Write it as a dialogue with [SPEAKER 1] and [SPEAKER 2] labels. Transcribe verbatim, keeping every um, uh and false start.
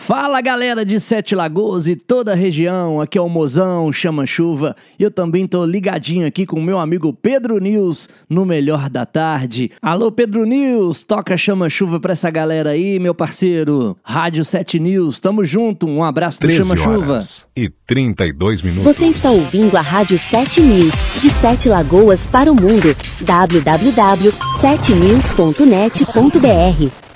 [SPEAKER 1] Fala galera de Sete Lagoas e toda a região, aqui é o Mozão, Chama Chuva, e eu também tô ligadinho aqui com o meu amigo Pedro News no Melhor da Tarde. Alô Pedro News, toca Chama Chuva pra essa galera aí, meu parceiro. Rádio Sete News, tamo junto, um abraço do Chama Chuva.
[SPEAKER 2] E trinta e dois minutos.
[SPEAKER 3] Você está ouvindo a Rádio Sete News, de Sete Lagoas para o mundo, w w w ponto sete news ponto net ponto b r.